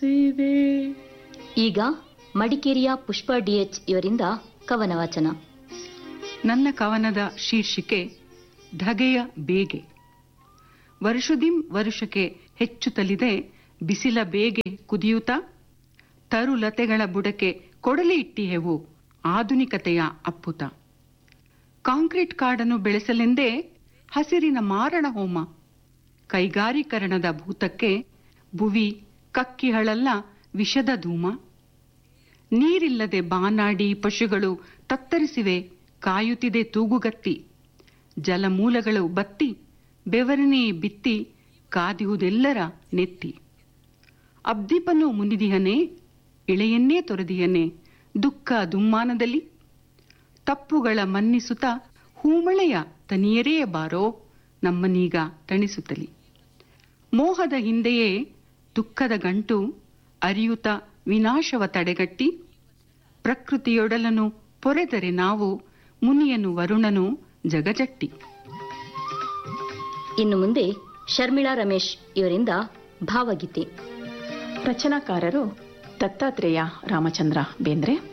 ಸೇವೆ. ಈಗ ಮಡಿಕೇರಿಯ ಪುಷ್ಪ ಡಿಎಚ್ ಇವರಿಂದ ಕವನ ವಾಚನ. ನನ್ನ ಕವನದ ಶೀರ್ಷಿಕೆ ಧಗೆಯ ಬೇಗೆ. ವರುಷದಿಂ ವರುಷಕ್ಕೆ ಹೆಚ್ಚುತ್ತಲಿದೆ ಬಿಸಿಲ ಬೇಗೆ ಕುದಿಯುತ್ತಾ, ತರುಲತೆಗಳ ಬುಡಕ್ಕೆ ಕೊಡಲಿ ಇಟ್ಟಿಯೆವು ಆಧುನಿಕತೆಯ ಅಪ್ಪುತ. ಕಾಂಕ್ರೀಟ್ ಕಾಡನ್ನು ಬೆಳೆಸಲೆಂದೇ ಹಸಿರಿನ ಮಾರಣ ಹೋಮ. ಕೈಗಾರೀಕರಣದ ಭೂತಕ್ಕೆ ಭುವಿ ಕಕ್ಕಿಹಳಲ್ಲ ವಿಷದ ಧೂಮ. ನೀರಿಲ್ಲದೆ ಬಾನಾಡಿ ಪಶುಗಳು ತತ್ತರಿಸಿವೆ, ಕಾಯುತ್ತಿದೆ ತೂಗುಗತ್ತಿ. ಜಲಮೂಲಗಳು ಬತ್ತಿ ಬೆವರನೇ ಬಿತ್ತಿ ಕಾದಿಹುದೆಲ್ಲರ ನೆತ್ತಿ. ಅಬ್ದೀಪನು ಮುನಿದಿಹನೆ, ಇಳೆಯನ್ನೇ ತೊರೆದಿಯನೆ ದುಃಖ ದುಮ್ಮಾನದಲ್ಲಿ. ತಪ್ಪುಗಳ ಮನ್ನಿಸುತ್ತ ಹೂಮಳೆಯ ತನಿಯರೇ ಬಾರೋ ನಮ್ಮನೀಗ ತಣಿಸುತ್ತಲಿ. ಮೋಹದ ಹಿಂದೆಯೇ ದುಃಖದ ಗಂಟು ಅರಿಯುತ ವಿನಾಶವ ತಡೆಗಟ್ಟಿ. ಪ್ರಕೃತಿಯೊಡಲನು ಪೊರೆದರೆ ನಾವು ಮುನಿಯನು ವರುಣನು ಜಗಜಟ್ಟಿ. ಇನ್ನು ಮುಂದೆ ಶರ್ಮಿಳಾ ರಮೇಶ್ ಇವರಿಂದ ಭಾವಗೀತೆ. ರಚನಾಕಾರರು ದತ್ತಾತ್ರೇಯ ರಾಮಚಂದ್ರ ಬೇಂದ್ರೆ.